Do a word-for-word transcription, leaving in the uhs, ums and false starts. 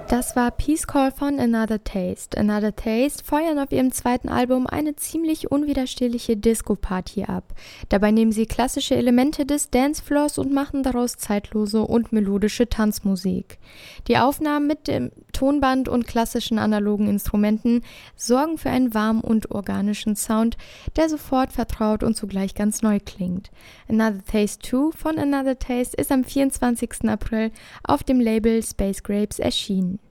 Das war Peace Call von Another Taste. Another Taste feuern auf ihrem zweiten Album eine ziemlich unwiderstehliche Disco-Party ab. Dabei nehmen sie klassische Elemente des Dancefloors und machen daraus zeitlose und melodische Tanzmusik. Die Aufnahmen mit dem Tonband und klassischen analogen Instrumenten sorgen für einen warmen und organischen Sound, der sofort vertraut und zugleich ganz neu klingt. Another Taste zwei von Another Taste ist am vierundzwanzigsten April auf dem Label Space Grapes erschienen.